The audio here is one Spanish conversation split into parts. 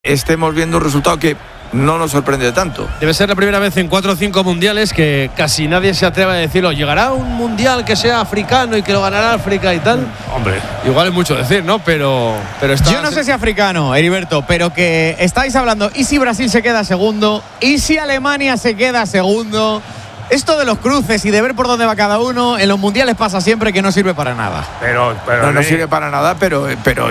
estemos viendo un resultado que no nos sorprende tanto. Debe ser la primera vez en 4 o 5 mundiales que casi nadie se atreve a decirlo. ¿Llegará un mundial que sea africano y que lo ganará África y tal? Hombre, igual es mucho decir, ¿no? Pero está. Yo no sé si africano, Heriberto, pero que estáis hablando. ¿Y si Brasil se queda segundo? ¿Y si Alemania se queda segundo? Esto de los cruces y de ver por dónde va cada uno en los mundiales pasa siempre que no sirve para nada. pero no sirve para nada, pero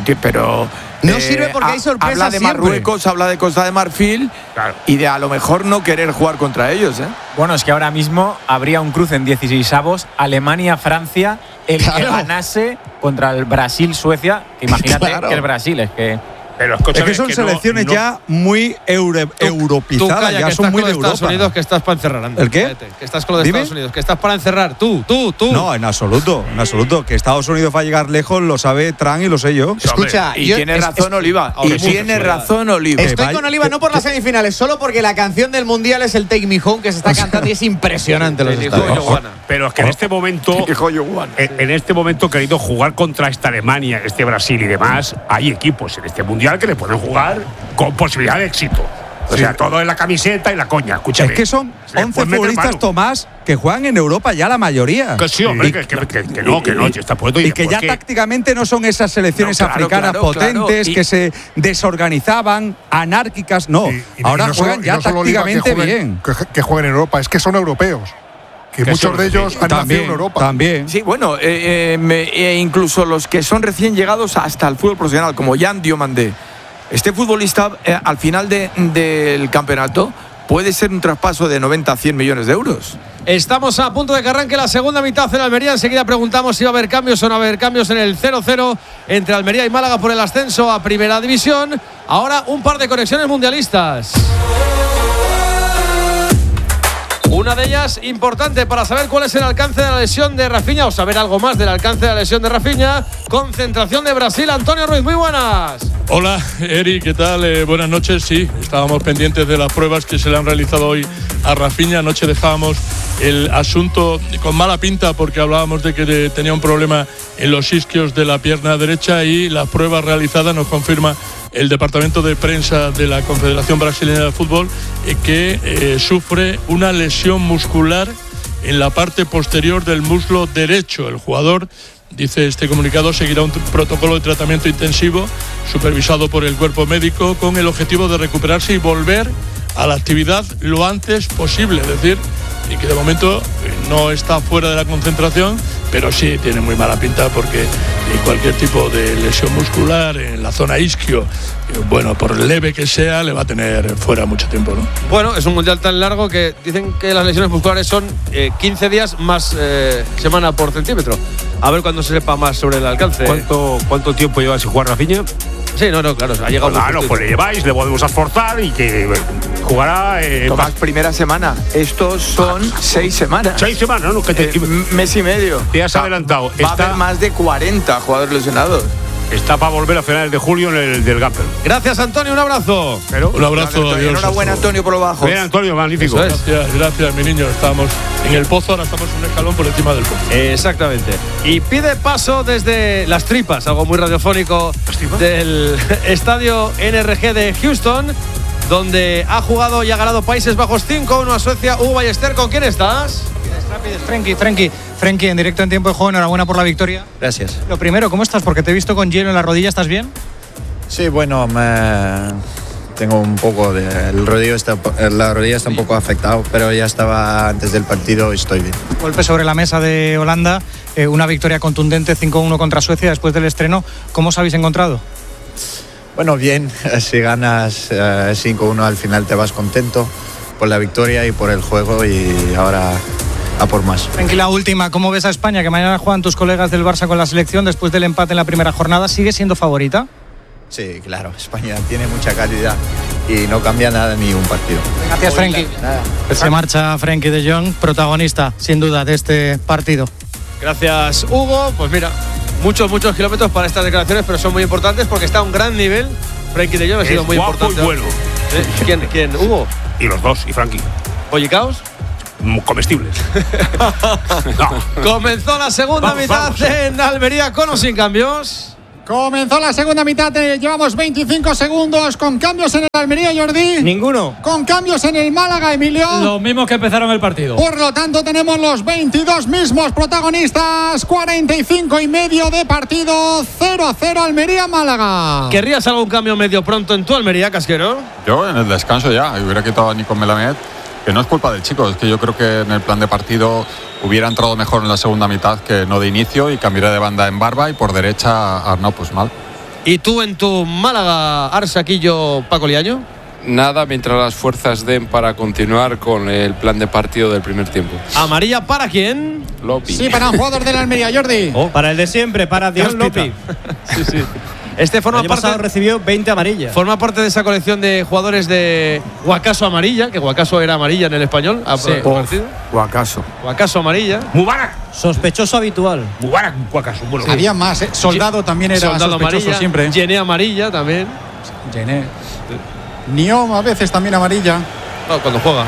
no sirve porque hay sorpresas. Habla de siempre. Marruecos, habla de Costa de Marfil, claro, y de a lo mejor no querer jugar contra ellos, ¿eh? Bueno, es que ahora mismo habría un cruce en 16avos, Alemania-Francia, el que ganase contra el Brasil-Suecia. Imagínate que el Brasil es que… Pero es que son selecciones ya muy europeizadas, ya son muy de Europa. Estados Unidos, que estás para encerrar. Anda, ¿El qué? Que estás con lo de Estados Unidos, que estás para encerrar. Tú. No, en absoluto. Que Estados Unidos va a llegar lejos lo sabe Trump y lo sé yo. Escucha, y tiene razón Oliva. Y tiene razón Oliva. Estoy con Oliva no por las semifinales, solo porque la canción del mundial es el Take Me Home que se está cantando y es impresionante los estadios. Pero es que en este momento, querido, jugar contra esta Alemania, este Brasil y demás, hay equipos en este mundial que le pueden jugar con posibilidad de éxito. O sea, todo en la camiseta y la coña. Escúchame. Es que son 11 futbolistas, Tomás, que juegan en Europa ya la mayoría. Que sí, hombre, que no. Está puesto y que ya tácticamente no son esas selecciones africanas potentes que se desorganizaban, anárquicas. No, ahora juegan ya tácticamente bien. Que jueguen en Europa, es que son europeos. Que muchos de ellos han nacido en Europa. También. Sí, bueno, incluso los que son recién llegados hasta el fútbol profesional, como Jan Diomandé. Este futbolista, al final del campeonato, puede ser un traspaso de 90 a 100 millones de euros. Estamos a punto de que arranque la segunda mitad en Almería. Enseguida preguntamos si va a haber cambios o no va a haber cambios en el 0-0 entre Almería y Málaga por el ascenso a Primera División. Ahora un par de conexiones mundialistas. Una de ellas importante para saber cuál es el alcance de la lesión de Rafinha o saber algo más del alcance de la lesión de Rafinha. Concentración de Brasil, Antonio Ruiz, muy buenas. Hola, Eri, ¿qué tal? Buenas noches. Sí, estábamos pendientes de las pruebas que se le han realizado hoy a Rafinha. Anoche dejábamos el asunto con mala pinta porque hablábamos de que tenía un problema en los isquios de la pierna derecha y las pruebas realizadas nos confirma el departamento de prensa de la Confederación Brasileña de Fútbol que sufre una lesión muscular en la parte posterior del muslo derecho. El jugador, dice este comunicado, seguirá un protocolo de tratamiento intensivo supervisado por el cuerpo médico con el objetivo de recuperarse y volver a la actividad lo antes posible. Es decir, y que de momento no está fuera de la concentración, pero sí tiene muy mala pinta porque cualquier tipo de lesión muscular en la zona isquio, bueno, por leve que sea, le va a tener fuera mucho tiempo, ¿no? Bueno, es un mundial tan largo que dicen que las lesiones musculares son 15 días más semana por centímetro. A ver cuándo se sepa más sobre el alcance. ¿Cuánto tiempo lleva sin jugar Rafinha? Sí, claro, ha llegado. Claro, pues le lleváis, le podemos esforzar y que jugará. Tomás, primera semana. Estos son 6 semanas. 6 semanas, ¿no? Mes y medio. Te has adelantado. Va a haber más de 40 jugadores lesionados. Está para volver a finales de julio en el del Gamper. Gracias, Antonio, un abrazo. Un abrazo, adiós. Enhorabuena, Antonio, por lo bajo. Bien, Antonio, magnífico. Gracias, mi niño. Estábamos en el pozo, ahora estamos un escalón por encima del pozo. Exactamente. Y pide paso desde las tripas, algo muy radiofónico, del estadio NRG de Houston, donde ha jugado y ha ganado Países Bajos 5-1 a Suecia. Hugo Ballester, ¿con quién estás? Frenkie, en directo en tiempo de juego, enhorabuena por la victoria. Gracias. Lo primero, ¿cómo estás? Porque te he visto con hielo en la rodilla, ¿estás bien? Sí, bueno, tengo un poco la rodilla está un poco afectado, pero ya estaba antes del partido y estoy bien. Golpe sobre la mesa de Holanda, una victoria contundente 5-1 contra Suecia después del estreno. ¿Cómo os habéis encontrado? Bueno, bien, si ganas 5-1 al final te vas contento por la victoria y por el juego y ahora a por más. Tranquila, última, ¿cómo ves a España? Que mañana juegan tus colegas del Barça con la selección después del empate en la primera jornada. ¿Sigue siendo favorita? Sí, claro, España tiene mucha calidad y no cambia nada ni un partido. Gracias, Frenkie. Se marcha Frenkie de Jong, protagonista, sin duda, de este partido. Gracias, Hugo. Pues mira, muchos kilómetros para estas declaraciones, pero son muy importantes porque está a un gran nivel. Frenkie de Jong ha sido muy importante. Y bueno. ¿Quién? ¿Hugo? Y los dos, y Frankie. ¿Bollicaos? Comestibles. No. Comenzó la segunda mitad en Almería con o sin cambios. Comenzó la segunda mitad, llevamos 25 segundos con cambios en el Almería, Jordi. Ninguno. Con cambios en el Málaga, Emilio. Los mismos que empezaron el partido. Por lo tanto, tenemos los 22 mismos protagonistas. 45 y medio de partido. 0-0 Almería-Málaga. ¿Querrías algún cambio medio pronto en tu Almería, Casquero? Yo en el descanso ya. Hubiera quitado a Nico Melamed. Que no es culpa del chico, es que yo creo que en el plan de partido hubiera entrado mejor en la segunda mitad que no de inicio y cambiaría de banda en Barba y por derecha a Arnau Puigmal. ¿Y tú en tu Málaga, Arsaquillo, Paco Liaño? Nada, mientras las fuerzas den para continuar con el plan de partido del primer tiempo. ¿Amarilla para quién? Lopi. Sí, para un jugador de la Almería, Jordi. Para el de siempre, para Dios Lopi. Sí. Este forma parte, recibió 20 amarillas. Forma parte de esa colección de jugadores de Guacaso amarilla, que Guacaso era amarilla en el español. Sí. Guacaso amarilla. Mubarak. Sospechoso habitual. Mubarak, Guacaso. Bueno, había más, Soldado también era Soldado sospechoso amarilla, siempre. Gené amarilla también. Gené. Niom a veces también amarilla. No, cuando juega.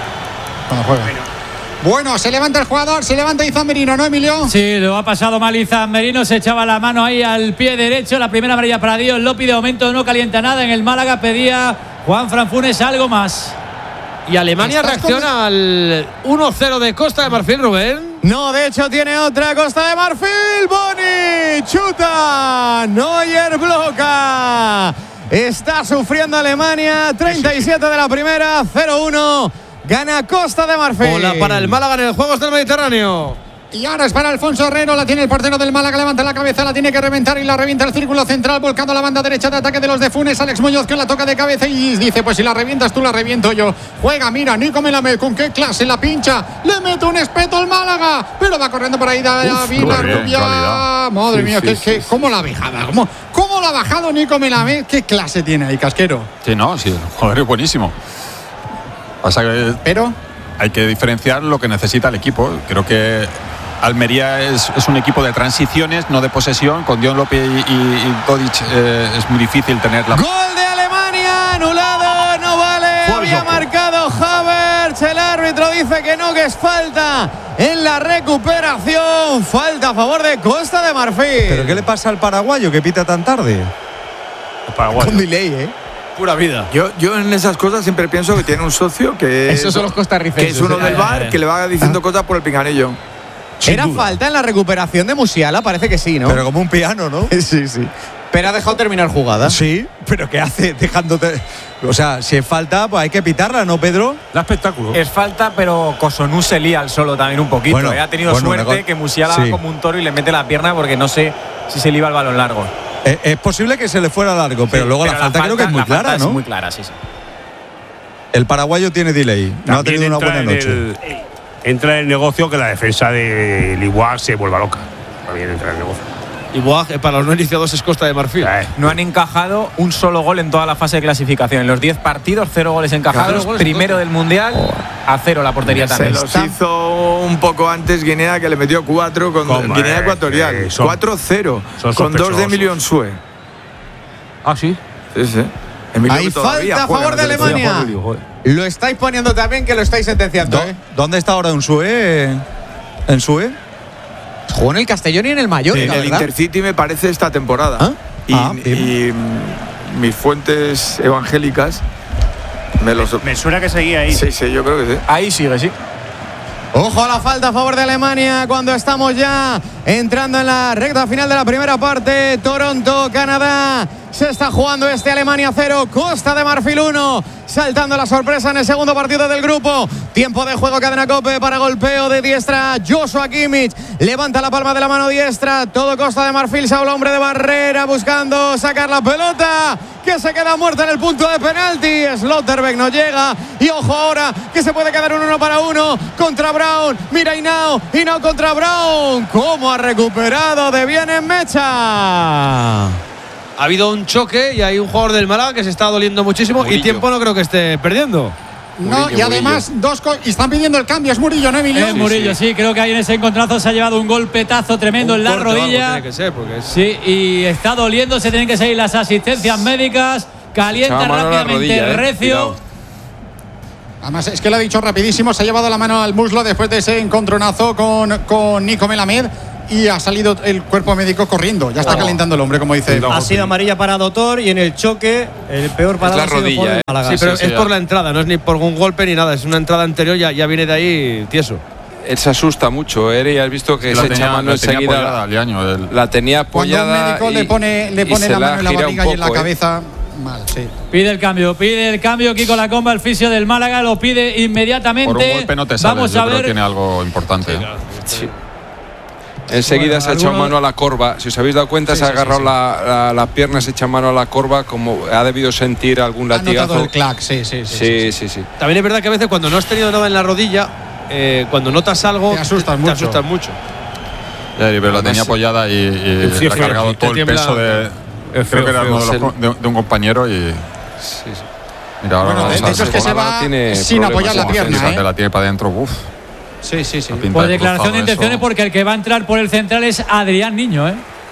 Bueno, se levanta el jugador, se levanta Izan Merino, ¿no, Emilio? Sí, lo ha pasado mal Izan Merino, se echaba la mano ahí al pie derecho. La primera amarilla para Dios Lopi, de momento no calienta nada. En el Málaga pedía Juanfran Funes algo más. Y Alemania reacciona al 1-0 de Costa de Marfil, Rubén. No, de hecho tiene otra Costa de Marfil. Boni chuta, Neuer bloca. Está sufriendo Alemania, 37 de la primera, 0-1. Gana Costa de Marfil. Bola para el Málaga en el Juegos del Mediterráneo. Y ahora es para Alfonso Herrero, la tiene el portero del Málaga, levanta la cabeza, la tiene que reventar y la revienta el círculo central, volcando la banda derecha de ataque de los de Funes. Alex Muñoz que la toca de cabeza y dice, pues si la revientas tú, la reviento yo. Juega, mira, Nico Melamed, con qué clase la pincha, le mete un espeto al Málaga, pero va corriendo por ahí David Rubia. Madre mía, ¿cómo la ha bajado? ¿Cómo la ha bajado Nico Melamed? ¿Qué clase tiene ahí, Casquero? Sí, el jugador es buenísimo. Pasa que pero hay que diferenciar lo que necesita el equipo. Creo que Almería es un equipo de transiciones, no de posesión. Con Dion López y Todic es muy difícil tenerla. Gol de Alemania, anulado, no vale. Había marcado Havertz. El árbitro dice que no, que es falta en la recuperación. Falta a favor de Costa de Marfil. ¿Pero qué le pasa al paraguayo que pita tan tarde? El paraguayo. Con delay, Pura vida. Yo en esas cosas siempre pienso que tiene un socio que esos son los costarricenses. Que es uno del bar que le va diciendo cosas por el pinganillo. Era falta en la recuperación de Musiala, parece que sí, ¿no? Pero como un piano, ¿no? Sí. Pero ha dejado terminar jugada. Sí, pero ¿qué hace dejándote? O sea, si es falta, pues hay que pitarla, ¿no, Pedro? Da espectáculo. Es falta, pero Kosunu se lía al solo también un poquito. Bueno, ha tenido suerte que Musiala va como un toro y le mete la pierna porque no sé si se le iba el balón largo. Es posible que se le fuera largo, pero luego la falta creo que es muy clara, ¿no? Es muy clara, sí. El paraguayo tiene delay, no ha tenido una buena noche. Entra en el negocio que la defensa de Libois se vuelva loca. También entra en el negocio. Y para los no iniciados es Costa de Marfil. No han encajado un solo gol en toda la fase de clasificación. En los 10 partidos, 0 goles encajados. Primero del Mundial, a 0 la portería también. Se los hizo un poco antes Guinea, que le metió 4 con Guinea Ecuatorial. 4-0 con 2 de Emilio Nsue. Ah, sí. Sí. Hay falta a favor de Alemania. Lo estáis poniendo también, que lo estáis sentenciando. ¿Dónde está ahora Nsue? ¿Nsue? Jugó en el Castellón y en el Mallorca, en el Intercity me parece esta temporada. Y mis fuentes evangélicas me suena que seguía ahí. Sí, yo creo que sí. Ahí sigue, sí. Ojo a la falta a favor de Alemania cuando estamos ya entrando en la recta final de la primera parte. Toronto, Canadá. Se está jugando Alemania 0, Costa de Marfil 1. Saltando la sorpresa en el segundo partido del grupo. Tiempo de juego, cadena Cope para golpeo de diestra. Joshua Kimmich levanta la palma de la mano diestra. Todo Costa de Marfil, Saúl, hombre de barrera, buscando sacar la pelota, que se queda muerta en el punto de penalti. Slotterbeck no llega. Y ojo ahora, que se puede quedar un 1-1 contra Brown. Mira Hinao contra Brown. ¿Cómo ha recuperado de bien en Mecha? Ha habido un choque y hay un jugador del Málaga que se está doliendo muchísimo. Murillo. Y tiempo no creo que esté perdiendo. No, y además y están pidiendo el cambio. Es Murillo, ¿no, Emilio? Es Murillo, sí. Creo que ahí en ese encontrazo se ha llevado un golpetazo tremendo en la rodilla. Tiene que ser, porque sí, y está doliendo. Se tienen que seguir las asistencias médicas. Calienta rápidamente Recio. Además, es que lo ha dicho rapidísimo. Se ha llevado la mano al muslo después de ese encontronazo con Nico Melamed. y ha salido el cuerpo médico corriendo. Ya está calentando el hombre, como dice. Ha sido amarilla para Dotor y en el choque el peor parado es la rodilla. Sí, pero es por la entrada, no es ni por un golpe ni nada. Es una entrada anterior, ya viene de ahí tieso. Él se asusta mucho, y has visto que se echa mano enseguida. La tenía apoyada. Cuando un médico le pone la mano en la barriga y en la cabeza. Mal, sí. Pide el cambio, Kiko Lacomba, el fisio del Málaga, lo pide inmediatamente. Por un golpe no te sales, vamos yo a creo ver. que tiene algo importante. Sí. Enseguida se ha echado mano a la corva. Si os habéis dado cuenta, se ha agarrado la pierna, se echa mano a la corva, como ha debido sentir algún latigazo. Ha notado el clac, sí. También es verdad que a veces cuando no has tenido nada en la rodilla, cuando notas algo, te asustas mucho. Pero la tenía apoyada y ha cargado todo el peso de. Creo que era uno de un compañero y. Mira, ahora de hecho es que se va sin apoyar la pierna. La tiene para adentro. Sí. Pues declaración de intenciones, porque el que va a entrar por el central es Adrián Niño,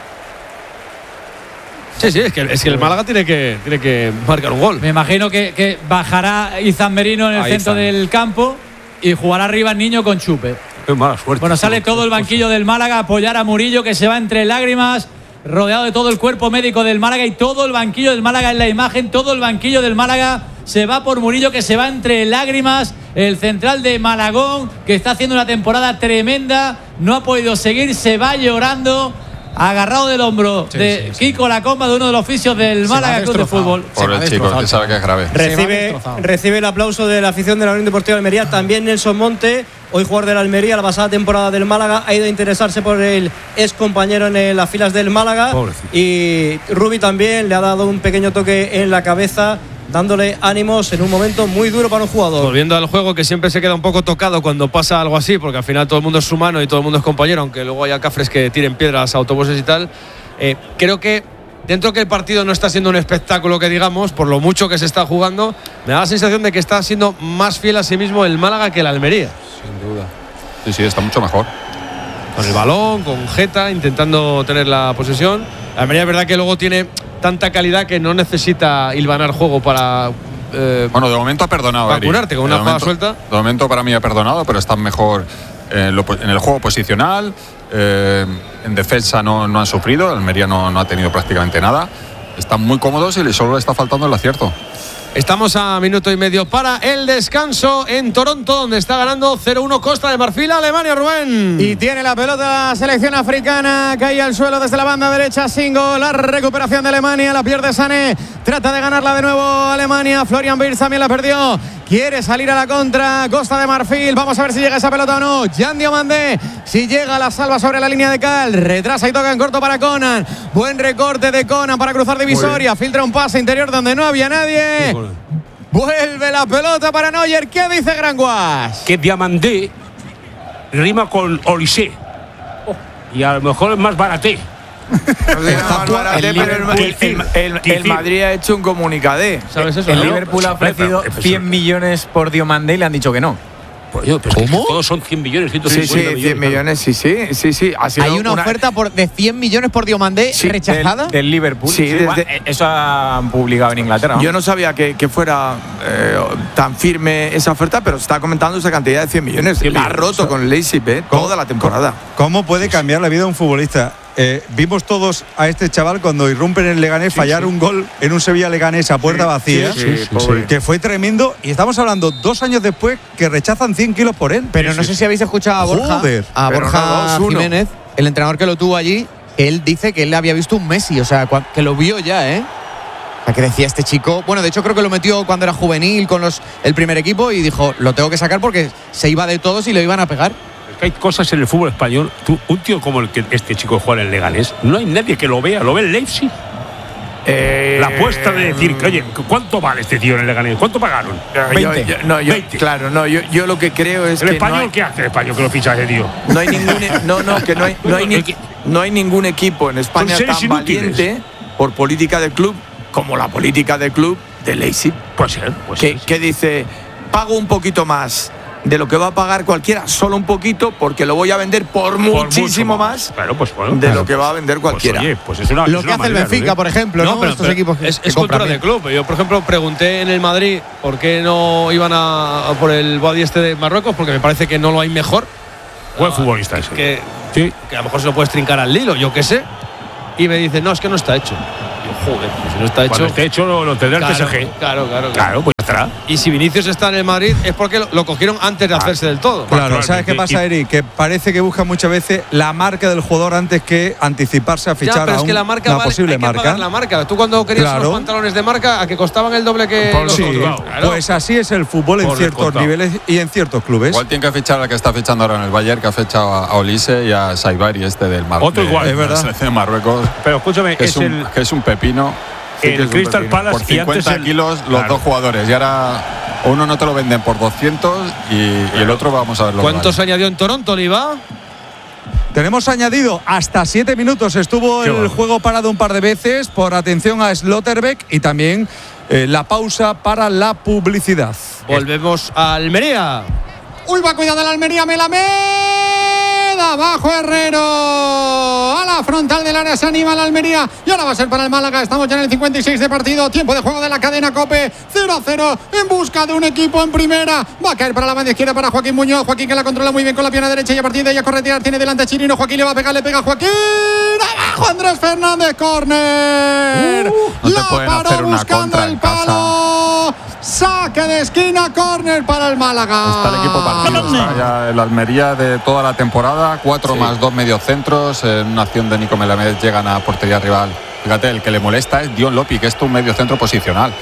Sí, es que el Málaga tiene que marcar un gol. Me imagino que bajará Izan Merino en el centro del campo y jugará arriba Niño con Chupe. Qué mala suerte. Bueno, sale todo el banquillo del Málaga a apoyar a Murillo, que se va entre lágrimas, rodeado de todo el cuerpo médico del Málaga, y todo el banquillo del Málaga en la imagen. Todo el banquillo del Málaga se va por Murillo, que se va entre lágrimas. El central de Malagón, que está haciendo una temporada tremenda, no ha podido seguir, se va llorando, agarrado del hombro de Kiko Lacomba, de uno de los oficios del Málaga Club de Fútbol. Por el chico, que sabe que es grave. Recibe el aplauso de la afición de la Unión Deportiva de Almería. También Nelson Monte, hoy jugador de la Almería, la pasada temporada del Málaga, ha ido a interesarse por el ex compañero en las filas del Málaga. Pobrecito. Y Rubi también le ha dado un pequeño toque en la cabeza, dándole ánimos en un momento muy duro para un jugador. Volviendo al juego, que siempre se queda un poco tocado cuando pasa algo así, porque al final todo el mundo es humano y todo el mundo es compañero, aunque luego haya cafres que tiren piedras a autobuses y tal. Creo que dentro que el partido no está siendo un espectáculo, que digamos, por lo mucho que se está jugando, me da la sensación de que está siendo más fiel a sí mismo el Málaga que el Almería. Sin duda. Sí, está mucho mejor. Con el balón, con Jeta, intentando tener la posesión. La Almería es verdad que luego tiene tanta calidad que no necesita hilvanar juego para. Bueno, de momento ha perdonado. Vacunarte con una jugada suelta. De momento para mí ha perdonado, pero están mejor en el juego posicional. En defensa no han sufrido. Almería no ha tenido prácticamente nada. Están muy cómodos y solo le está faltando el acierto. Estamos a minuto y medio para el descanso en Toronto, donde está ganando 0-1 Costa de Marfil a Alemania, Rubén. Y tiene la pelota la selección africana, cae al suelo desde la banda derecha, Singo, la recuperación de Alemania, la pierde Sané, trata de ganarla de nuevo Alemania, Florian Wirtz también la perdió, quiere salir a la contra Costa de Marfil, vamos a ver si llega esa pelota o no. Jan Diomandé, si llega, la salva sobre la línea de cal, retrasa y toca en corto para Conan, buen recorte de Conan para cruzar divisoria, filtra un pase interior donde no había nadie. Vuelve la pelota para Neuer. ¿Qué dice Granguas? Que Diamandé rima con Olysée. Y a lo mejor es más baraté. El Madrid ha hecho un comunicadé. ¿Sabes eso? El Liverpool ha ofrecido 100 millones por Diomandé y le han dicho que no. ¿Cómo? Todos son 100 millones, 150 millones. 100 millones, sí. Hay una oferta de 100 millones por Diomandé rechazada. Del Liverpool. Sí, eso han publicado en Inglaterra, ¿no? Yo no sabía que fuera tan firme esa oferta, pero está comentando esa cantidad de 100 millones. La ha roto con el Leipzig toda la temporada. ¿Cómo puede cambiar la vida de un futbolista? Vimos todos a este chaval cuando irrumpe en el Leganés fallar un gol en un Sevilla-Leganés a puerta vacía, que fue tremendo, y estamos hablando 2 años después que rechazan 100 kilos por él. Pero no sé si habéis escuchado a Borja, Borja Jiménez, el entrenador que lo tuvo allí. Él dice que él había visto un Messi, o sea, que lo vio ya, O sea, que decía este chico, bueno, de hecho creo que lo metió cuando era juvenil con el primer equipo y dijo, lo tengo que sacar porque se iba de todos y lo iban a pegar. Hay cosas en el fútbol español. Un tío como el que este chico juega en el Leganés, no hay nadie que lo vea. ¿Lo ve el Leipzig? La apuesta de decir, oye, ¿cuánto vale este tío en el Leganés? ¿Cuánto pagaron? 20. 20. Claro, yo lo que creo es ¿El que español qué hace el español que lo ficha ese tío? No hay ningún no hay ningún equipo en España tan valiente por política del club como la política del club de Leipzig. Puede ser. Que dice, pago un poquito más de lo que va a pagar cualquiera, solo un poquito, porque lo voy a vender por muchísimo más de lo que va a vender cualquiera. Lo que hace el Benfica, por ejemplo, ¿no? Pero equipos es cultura del club. Yo, por ejemplo, pregunté en el Madrid por qué no iban a por el Boadi este de Marruecos, porque me parece que no lo hay mejor. Buen futbolista ese. Que a lo mejor se lo puedes trincar al Lilo, yo qué sé. Y me dice, no, es que no está hecho. Yo, joder, si no está hecho. Cuando esté hecho lo tendrá el PSG. Claro, pues estará. Y si Vinicius está en el Madrid es porque lo cogieron antes de hacerse del todo. Claro, ¿sabes qué pasa, Eric? Que parece que busca muchas veces la marca del jugador antes que anticiparse a fichar pero a es que la marca una vale, posible hay que marca. pagar la marca. Tú cuando querías unos pantalones de marca, ¿a que costaban el doble que los otros? Claro. Pues así es el fútbol en ciertos niveles y en ciertos clubes. Igual tiene que fichar al que está fichando ahora en el Bayern, que ha fichado a Olise y a Saibari, del Marruecos. Otro igual. Es verdad. La selección de Marruecos. Pero escúchame, que es un pepino. El Crystal Palace por 50 kilos los dos jugadores. Y ahora uno no te lo venden por 200 y el otro vamos a ver lo que ¿Cuántos añadió en Toronto, Oliva? Tenemos añadido hasta 7 minutos. Estuvo el juego parado un par de veces por atención a Slotterbeck y también la pausa para la publicidad. Volvemos a Almería. Uy, va, cuidado de la Almería, Melamed. Abajo Herrero. A la frontal del área se anima la Almería. Y ahora va a ser para el Málaga. Estamos ya en el 56 de partido. Tiempo de juego de la cadena COPE. 0-0 en busca de un equipo en primera. Va a caer para la banda izquierda para Joaquín Muñoz. Joaquín que la controla muy bien con la pierna derecha y a partir de ella corretear. Tiene delante a Chirino. Joaquín le va a pegar, le pega a Joaquín. Abajo Andrés Fernández. Córner. No te pueden hacer una contra en casa. Saque de esquina, córner para el Málaga. Está el equipo partido. Está ya el Almería de toda la temporada. 4 más 2 mediocentros. En una acción de Nico Melamed llegan a portería rival. Fíjate, el que le molesta es Dion Lopi, que es un mediocentro posicional.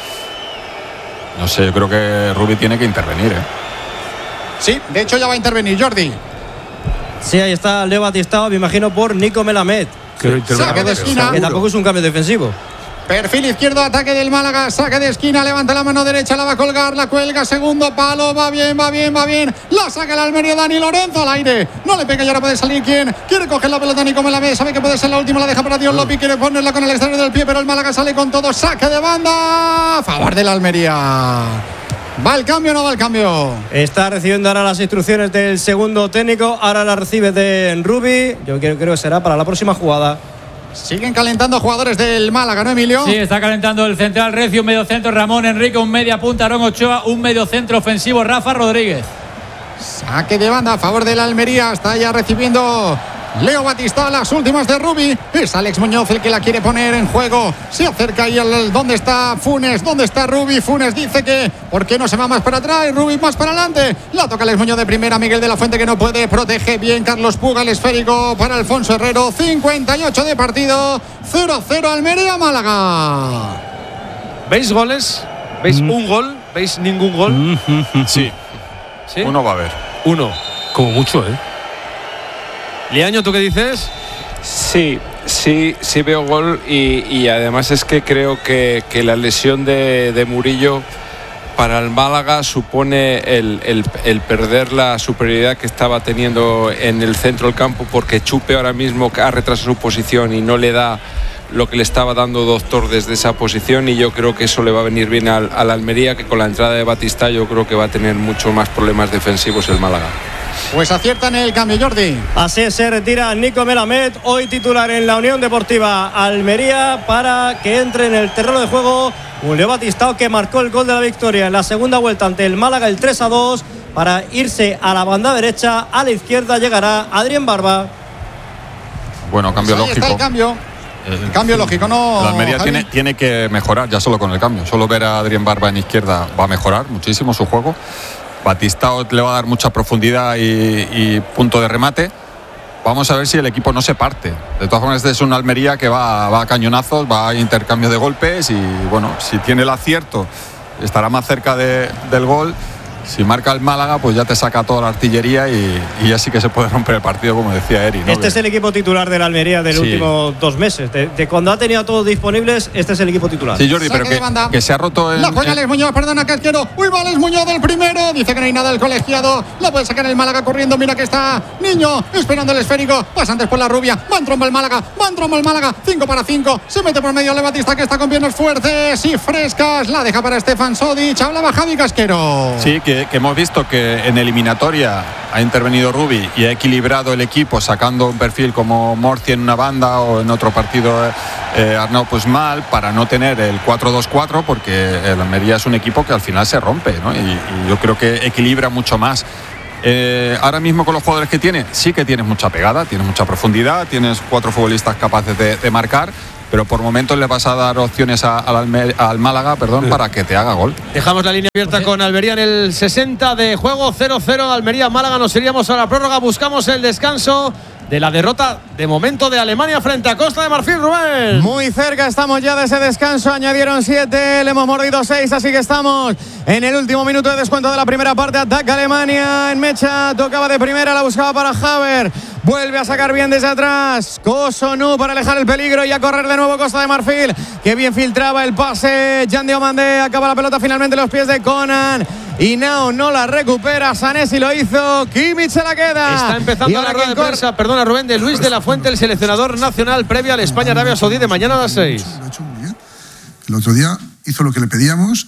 No sé, yo creo que Rubi tiene que intervenir. Sí, de hecho ya va a intervenir Jordi. Sí, ahí está Leo Batistao, me imagino por Nico Melamed. Saque de esquina. Que tampoco es un cambio defensivo. Perfil izquierdo, ataque del Málaga, saque de esquina, levanta la mano derecha, la va a colgar, la cuelga, segundo palo, va bien, la saca el Almería, Dani Lorenzo al aire, no le pega y ahora puede salir quien quiere coger la pelota, Nico Melamed, sabe que puede ser la última, la deja para Dion Lopi, quiere ponerla con el exterior del pie, pero el Málaga sale con todo, saque de banda, a favor del Almería. ¿Va el cambio o no va el cambio? Está recibiendo ahora las instrucciones del segundo técnico, ahora las recibe de Rubi, yo creo que será para la próxima jugada. Siguen calentando jugadores del Málaga, ¿no, Emilio? Sí, está calentando el central Recio, un medio centro Ramón Enrique, un media punta Aarón Ochoa, un medio centro ofensivo Rafa Rodríguez. Saque de banda a favor del Almería, está ya recibiendo Leo Batistao, las últimas de Rubi. Es Alex Muñoz el que la quiere poner en juego. Se acerca ahí ¿dónde está Funes? ¿Dónde está Rubi? Funes dice que ¿por qué no se va más para atrás? Y Rubi más para adelante. La toca Alex Muñoz de primera. Miguel de la Fuente que no puede. Protege bien Carlos Puga. El esférico para Alfonso Herrero. 58 de partido. 0-0 Almería Málaga. ¿Veis goles? ¿Veis un gol? ¿Veis ningún gol? Sí. Uno va a haber. Uno. Como mucho, Liaño, ¿tú qué dices? Sí veo gol y además es que creo que la lesión de Murillo para el Málaga supone el perder la superioridad que estaba teniendo en el centro del campo, porque Chupe ahora mismo ha retrasado su posición y no le da lo que le estaba dando Doctor desde esa posición, y yo creo que eso le va a venir bien al Almería, que con la entrada de Batistao yo creo que va a tener mucho más problemas defensivos el Málaga. Pues aciertan el cambio, Jordi. Así se retira Nico Melamed, hoy titular en la Unión Deportiva Almería, para que entre en el terreno de juego un Leo Batistao, que marcó el gol de la victoria en la segunda vuelta ante el Málaga, el 3-2, para irse a la banda derecha. A la izquierda llegará Adrián Barba. Bueno, cambio pues ahí lógico. Está el cambio. El cambio lógico, ¿no? La Almería tiene que mejorar ya solo con el cambio. Solo ver a Adrián Barba en izquierda va a mejorar muchísimo su juego. Batistao le va a dar mucha profundidad y punto de remate. Vamos a ver si el equipo no se parte. De todas formas, este es una Almería que va a cañonazos, va a intercambio de golpes y, bueno, si tiene el acierto estará más cerca del gol. Si marca el Málaga, pues ya te saca toda la artillería y ya sí que se puede romper el partido, como decía Eri, ¿no? Este es el equipo titular de la Almería del último 2 meses. De cuando ha tenido a todos disponibles, este es el equipo titular. Sí, Jordi, pero que se ha roto el... La juega Alex Muñoz, perdona, que quiero. Uy, va Alex Muñoz del primero. Dice que no hay nada del colegiado. La puede sacar el Málaga corriendo. Mira que está Niño esperando el esférico. Pasa antes por la rubia. Va en tromba el Málaga. 5 para 5. Se mete por medio Le Batista, que está con piernas fuertes y frescas. La deja para Stefan Sodic. Hablaba Javi Casquero. Sí, que hemos visto que en eliminatoria ha intervenido Rubi y ha equilibrado el equipo, sacando un perfil como Morci en una banda o en otro partido Arnau Puigmal, para no tener el 4-2-4, porque el Almería es un equipo que al final se rompe, ¿no? Y yo creo que equilibra mucho más Ahora mismo con los jugadores que tiene, sí que tienes mucha pegada, tienes mucha profundidad, tienes 4 futbolistas capaces de marcar, pero por momentos le vas a dar opciones al Málaga, para que te haga gol. Dejamos la línea abierta con Almería en el 60 de juego, 0-0 Almería-Málaga. Nos iríamos a la prórroga, buscamos el descanso de la derrota de momento de Alemania frente a Costa de Marfil, Rubén. Muy cerca estamos ya de ese descanso, añadieron 7, le hemos mordido 6, así que estamos en el último minuto de descuento de la primera parte. Ataca Alemania en mecha, tocaba de primera, la buscaba para Haver, vuelve a sacar bien desde atrás Kosunu para alejar el peligro y a correr de nuevo Costa de Marfil, que bien filtraba el pase. Jan Diomandé acaba la pelota finalmente en los pies de Conan y Nao no la recupera. Sanesi lo hizo, Kimmich se la queda. Está empezando la rueda de prensa, perdona Rubén, de Luis de la Fuente, el seleccionador nacional previo al España-Arabia Saudí de mañana a las 6. Lo ha hecho muy bien. El otro día hizo lo que le pedíamos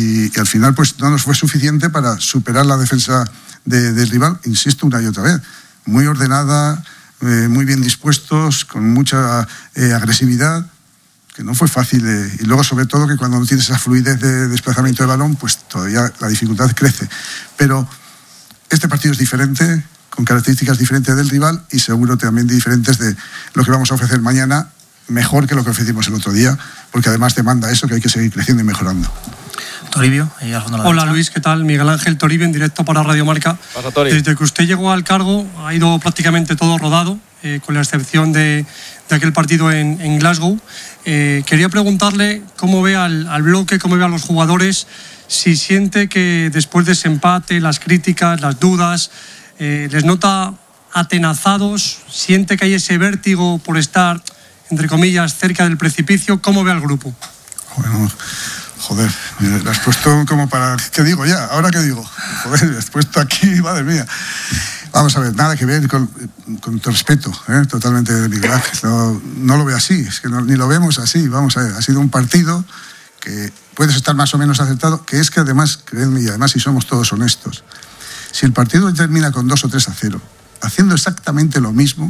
y al final pues no nos fue suficiente para superar la defensa del rival, insisto una y otra vez. Muy ordenada, muy bien dispuestos, con mucha agresividad, que no fue fácil. Y luego sobre todo que cuando no tienes esa fluidez de desplazamiento de balón, pues todavía la dificultad crece. Pero este partido es diferente, con características diferentes del rival y seguro también diferentes de lo que vamos a ofrecer mañana, mejor que lo que ofrecimos el otro día, porque además demanda eso, que hay que seguir creciendo y mejorando. Toribio. Hola Luis, ¿qué tal? Miguel Ángel Toribio en directo para Radio Marca. Desde que usted llegó al cargo ha ido prácticamente todo rodado, con la excepción de aquel partido en Glasgow. Quería preguntarle cómo ve al bloque, cómo ve a los jugadores, si siente que después de ese empate, las críticas, las dudas, les nota atenazados, siente que hay ese vértigo por estar, entre comillas, cerca del precipicio. ¿Cómo ve al grupo? Bueno, joder, lo has puesto como para... ¿Qué digo ya? ¿Ahora qué digo? Joder, lo has puesto aquí, madre mía. Vamos a ver, nada que ver con respeto, totalmente de Miguel Ángel. No lo veo así, es que ni lo vemos así. Vamos a ver, ha sido un partido que puedes estar más o menos acertado, que es que además, créanme, y además si somos todos honestos, si el partido termina con 2 o 3-0, haciendo exactamente lo mismo,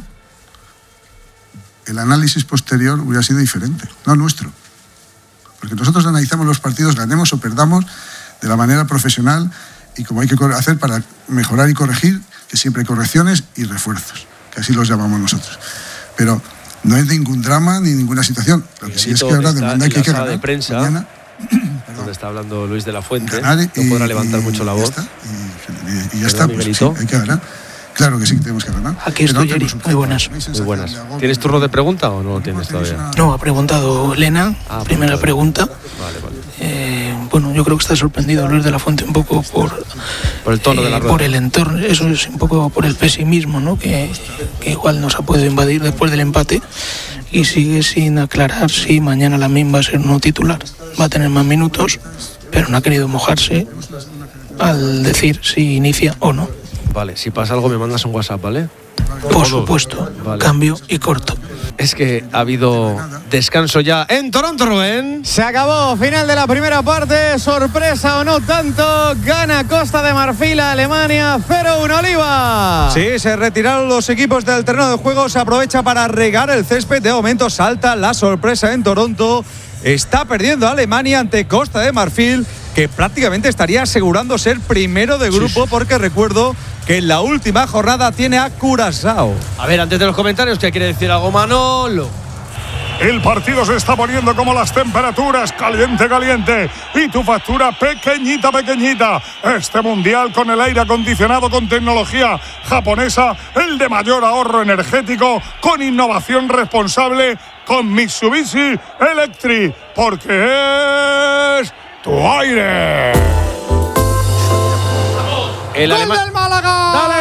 el análisis posterior hubiera sido diferente, no nuestro. Porque nosotros analizamos los partidos, ganemos o perdamos, de la manera profesional y como hay que hacer para mejorar y corregir, que siempre hay correcciones y refuerzos, que así los llamamos nosotros. Pero no es ningún drama ni ninguna situación. Lo que sí es que ahora demanda que hay que ganar. De prensa, mañana, donde está hablando Luis de la Fuente, no podrá levantar mucho la voz. Y ya está, pues sí, hay que ganar. Claro que sí, tenemos que ganar. Aquí estoy, Eri. Muy buenas. Muy buenas. ¿Tienes turno de pregunta o no lo tienes todavía? No, ha preguntado Lena. Primera pregunta. Vale. Bueno, yo creo que está sorprendido Luis de la Fuente un poco por el tono de la rueda. Por el entorno. Eso es un poco por el pesimismo, ¿no? Que igual nos ha podido invadir después del empate. Y sigue sin aclarar si mañana Lamine va a ser no titular. Va a tener más minutos, pero no ha querido mojarse al decir si inicia o no. Vale, si pasa algo me mandas un WhatsApp, ¿vale? Por supuesto, vale. Cambio y corto. Es que ha habido descanso ya en Toronto, Rubén. Se acabó, final de la primera parte. Sorpresa o no tanto, gana Costa de Marfil a Alemania 0-1 Oliva. Sí, se retiraron los equipos del terreno de juego. Se aprovecha para regar el césped. De momento salta la sorpresa en Toronto. Está perdiendo Alemania ante Costa de Marfil, que prácticamente estaría asegurando ser primero de grupo, porque recuerdo que en la última jornada tiene a Curazao. A ver, antes de los comentarios, ¿qué quiere decir algo Manolo? El partido se está poniendo como las temperaturas, caliente, y tu factura pequeñita. Este mundial con el aire acondicionado con tecnología japonesa, el de mayor ahorro energético, con innovación responsable, con Mitsubishi Electric, porque es tu aire. ¡Gol del Málaga! ¡Dale!